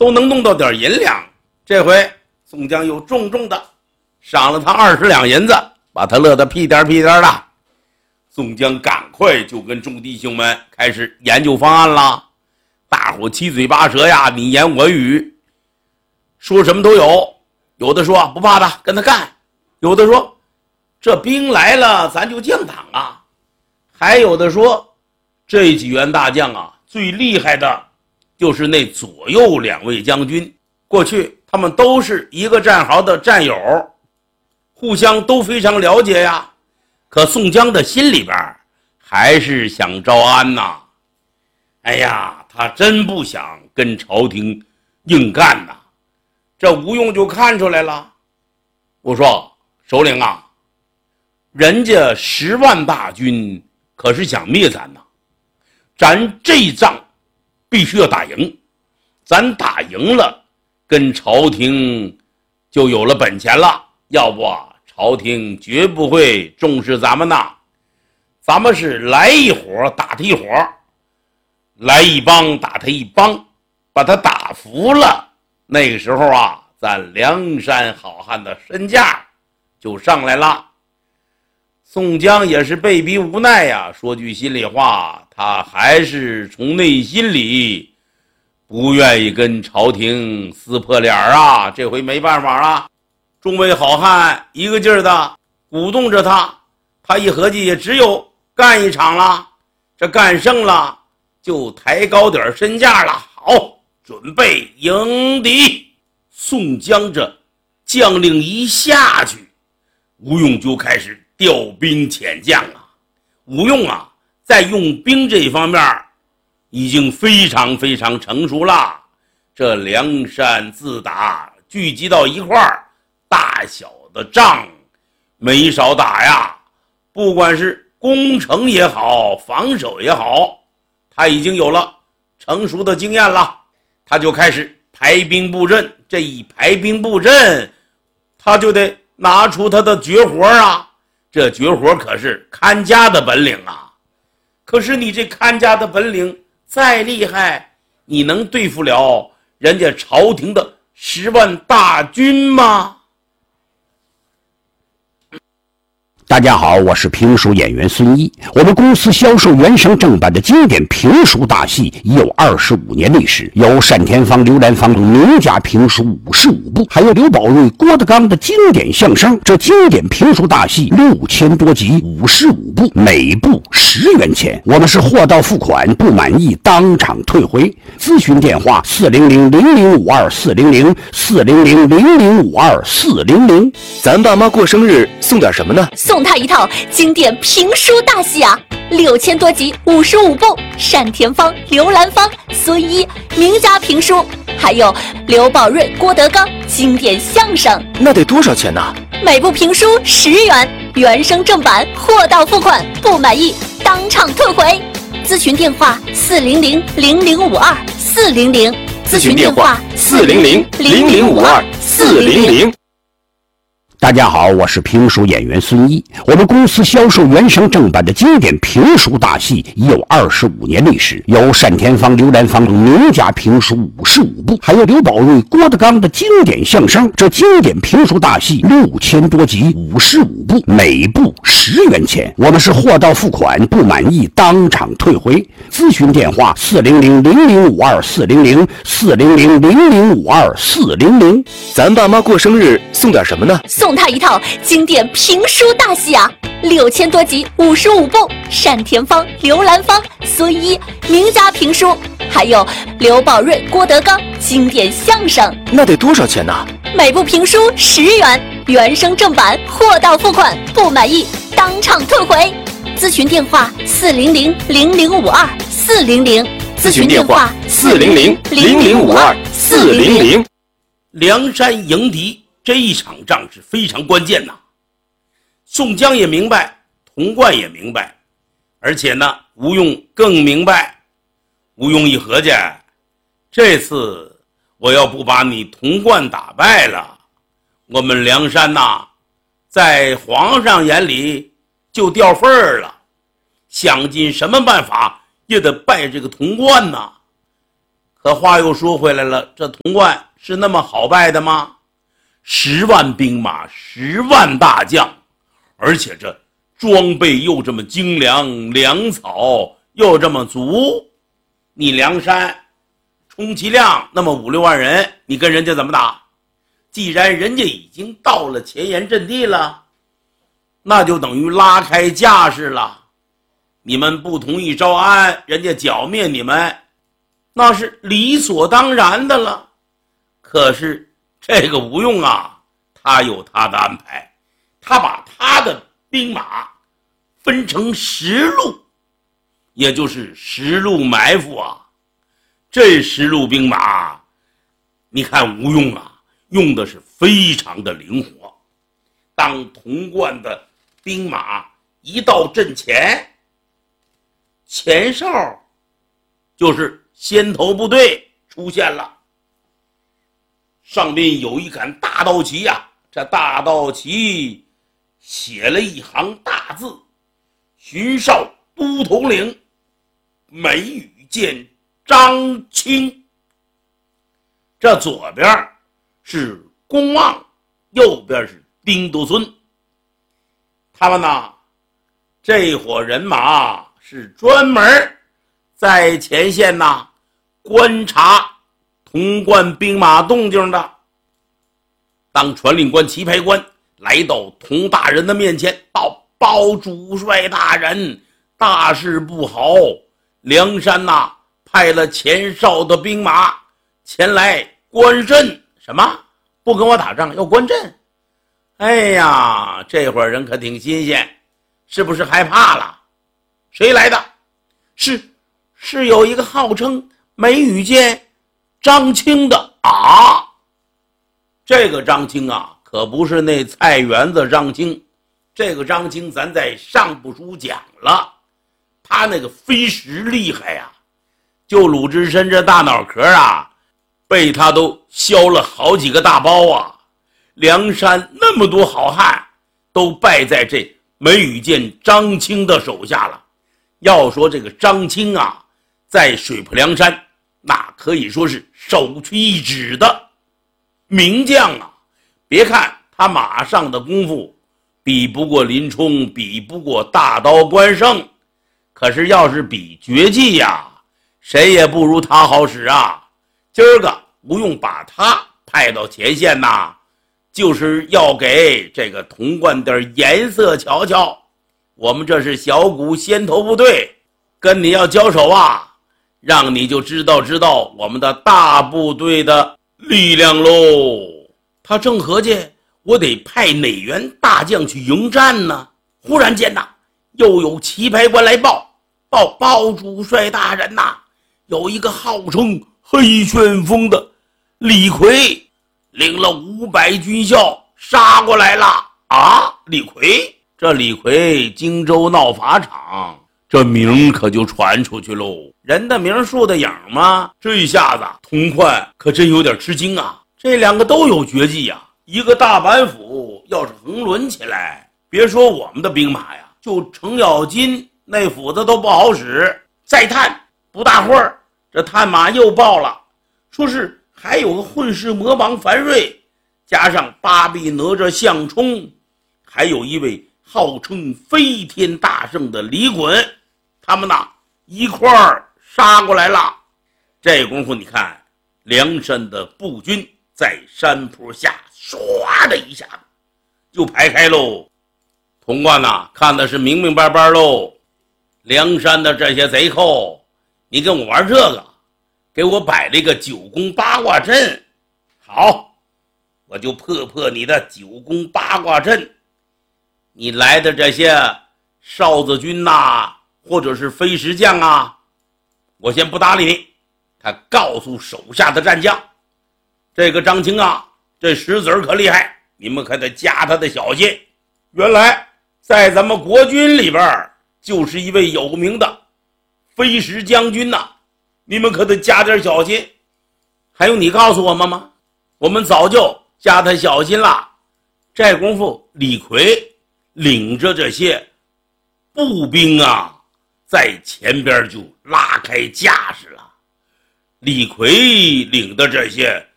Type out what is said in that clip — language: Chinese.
都能弄到点银两。这回宋江又重重的赏了他20两银子，把他乐得屁颠屁颠的。宋江赶快就跟众弟兄们开始研究方案了，大伙七嘴八舌呀，你言我语，说什么都有。有的说不怕他，跟他干；有的说这兵来了，咱就降党啊；还有的说这几员大将啊，最厉害的就是那左右2位将军，过去他们都是一个战壕的战友，互相都非常了解呀。可宋江的心里边还是想招安呐。哎呀，他真不想跟朝廷硬干呐。这吴用就看出来了，我说首领啊，人家10万大军可是想灭咱呐，咱这一仗必须要打赢，咱打赢了，跟朝廷就有了本钱了，要不朝廷绝不会重视咱们呐。咱们是来一伙打他一伙，来一帮打他一帮，把他打服了，那个时候啊，咱梁山好汉的身价就上来了。宋江也是被逼无奈呀，说句心里话，他还是从内心里不愿意跟朝廷撕破脸啊。这回没办法了，众位好汉一个劲儿的鼓动着他，他一合计也只有干一场了，这干胜了就抬高点身价了。好，准备迎敌。宋江这将令一下去，吴用就开始调兵遣将啊。吴用啊，在用兵这方面已经非常非常成熟了。这梁山自打聚集到一块儿，大小的仗没少打呀，不管是攻城也好，防守也好，他已经有了成熟的经验了。他就开始排兵布阵，这一排兵布阵，他就得拿出他的绝活啊。这绝活可是看家的本领啊。可是你这看家的本领再厉害，你能对付了人家朝廷的10万大军吗？ 大家好，我是评书演员孙一。我们公司销售原声正版的经典评书大戏已有25年历史，有单田芳、刘兰芳名家评书55部，还有刘宝瑞、郭德纲的经典相声。这经典评书大戏6000多集，55部，每部10元钱。我们是货到付款，不满意当场退回。咨询电话400-0052-400，400-0052-400。 咱爸妈过生日送点什么呢？ 送他一套经典评书大戏啊，6000多集，55部，单田芳、刘兰芳、孙一名家评书，还有刘宝瑞、郭德纲经典相声。 那得多少钱呢？ 每部评书10元，原声正版，货到付款，不满意当场退回。咨询电话400-0052-400， 咨询电话400-0052-400。 大家好，我是评书演员孙一。我们公司销售原声正版的经典评书大戏已有25年历史，有单田芳、刘兰芳名家评书55部，还有刘宝瑞、郭德纲的经典相声。这经典评书大戏6000多集，55部，每部10元钱。我们是货到付款，不满意当场退回。咨询电话400-0052-400， 400-0052-400。 咱爸妈过生日送点什么呢？ 送他一套经典评书大戏啊，6000多集，55部，单田芳、刘兰芳、孙一名家评书，还有刘宝瑞、郭德纲经典相声。 那得多少钱呢？ 每部评书10元，原声正版，货到付款，不满意当场退回。咨询电话400-0052-400， 咨询电话400-0052-400。 梁山迎敌这一场仗是非常关键呐。宋江也明白，童贯也明白，而且呢，吴用更明白。吴用一合计，这次我要不把你童贯打败了，我们梁山呐，在皇上眼里就掉份儿了，想尽什么办法也得败这个童贯呐。 可话又说回来了，这潼关是那么好败的吗？10万兵马，10万大将，而且这装备又这么精良，粮草又这么足，你梁山充其量那么5、6万人，你跟人家怎么打？既然人家已经到了前沿阵地了，那就等于拉开架势了。你们不同意招安，人家剿灭你们，那是理所当然的了。可是这个吴用啊，他有他的安排，他把他的兵马分成10路，也就是10路埋伏啊。这10路兵马，你看吴用啊，用的是非常的灵活。当潼关的兵马一到阵前，前哨就是先头部队出现了，上面有一杆大道旗啊，这大道旗写了一行大字：巡哨都统领梅雨见张清。这左边是公望，右边是丁都孙。他们呢，这伙人马是专门在前线呐观察潼关兵马动静的。当传令官齐排官来到佟大人的面前，报主帅大人，大事不好，梁山呐派了前哨的兵马前来观阵。什么？不跟我打仗，要观阵？哎呀，这会儿人可挺新鲜，是不是害怕了？谁来的？是有一个号称梅雨见张清的啊。这个张清啊，可不是那菜园子张清，这个张清咱在上部书讲了，他那个飞石厉害呀，就鲁智深这大脑壳啊，被他都削了好几个大包啊。梁山那么多好汉都败在这梅雨见张清的手下了。要说这个张清啊，在水泊梁山那可以说是首屈一指的名将啊。别看他马上的功夫比不过林冲，比不过大刀关胜，可是要是比绝技呀，谁也不如他好使啊。今儿个吴用把他派到前线呐，就是要给这个潼关点颜色瞧瞧。我们这是小股先头部队，跟你要交手啊，让你就知道我们的大部队的力量喽。他正合计我得派哪员大将去迎战呢，忽然间呐，又有棋牌官来报主帅大人呐，有一个号称黑旋风的李逵领了500军校杀过来了啊！李逵，这李逵荆州闹法场，这名可就传出去喽。人的名树的影吗？这一下子潼关可真有点吃惊啊。这两个都有绝技呀，一个大板斧要是横抡起来，别说我们的兵马呀，就程咬金那斧子都不好使。再探不大会儿，这探马又报了，说是还有个混世魔王樊瑞，加上八臂哪吒项冲，还有一位号称飞天大圣的李衮，他们呐一块儿杀过来了。这功夫你看，梁山的步军在山坡下唰的一下子就排开喽。潼关呐看的是明明白白喽。梁山的这些贼寇，你跟我玩这个，给我摆了一个9宫8卦阵。好，我就破你的9宫8卦阵。你来的这些哨子军呐，或者是飞石将啊，我先不搭理你。他告诉手下的战将，这个张清啊，这石子儿可厉害，你们可得加他的小心。原来在咱们国军里边就是一位有名的飞石将军呐，你们可得加点小心。还用你告诉我们吗？我们早就加他小心了。这功夫李逵领着这些步兵啊，在前边就拉开架势了。 李逵领的这些